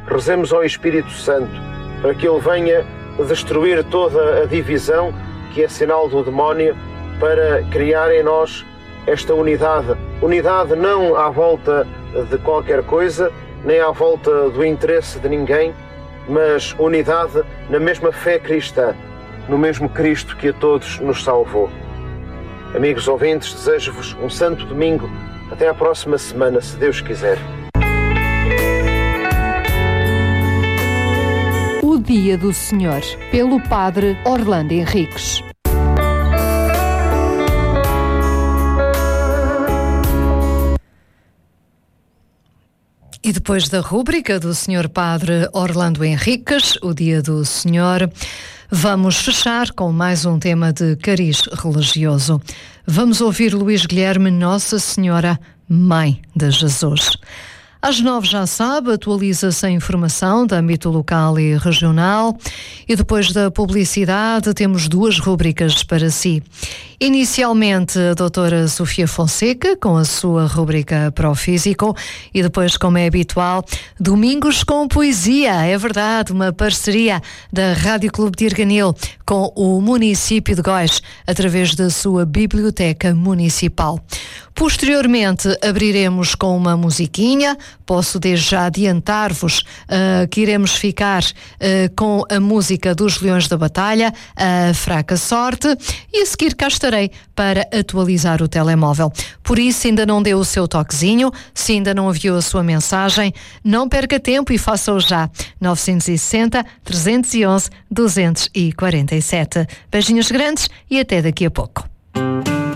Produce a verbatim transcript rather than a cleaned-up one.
rezemos ao Espírito Santo para que ele venha destruir toda a divisão que é sinal do demónio, para criar em nós esta unidade. Unidade não à volta de qualquer coisa, nem à volta do interesse de ninguém, mas unidade na mesma fé cristã, no mesmo Cristo que a todos nos salvou. Amigos ouvintes, desejo-vos um santo domingo. Até à próxima semana, se Deus quiser. O Dia do Senhor, pelo Padre Orlando Henriques. E depois da rúbrica do senhor Padre Orlando Henriques, o Dia do Senhor, vamos fechar com mais um tema de cariz religioso. Vamos ouvir Luís Guilherme, Nossa Senhora, Mãe de Jesus. Às nove, já sabe, atualiza-se a informação de âmbito local e regional, e depois da publicidade temos duas rúbricas para si. Inicialmente a doutora Sofia Fonseca com a sua rúbrica Para o Físico, e depois, como é habitual, Domingos com Poesia. É verdade, uma parceria da Rádio Clube de Arganil com o município de Góis, através da sua biblioteca municipal. Posteriormente abriremos com uma musiquinha. Posso desde já adiantar-vos uh, que iremos ficar uh, com a música dos Leões da Batalha, A Fraca Sorte, e a seguir cá estarei para atualizar o telemóvel. Por isso, ainda não deu o seu toquezinho, se ainda não enviou a sua mensagem, não perca tempo e faça-o já. nove seis zero, três um um, dois quatro sete. Beijinhos grandes e até daqui a pouco.